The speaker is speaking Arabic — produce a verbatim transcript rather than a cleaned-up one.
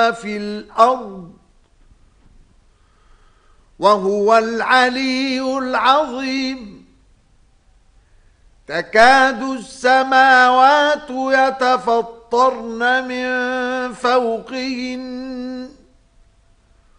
في الأرض وهو العلي العظيم. تكاد السماوات يتفطرن من فوقهن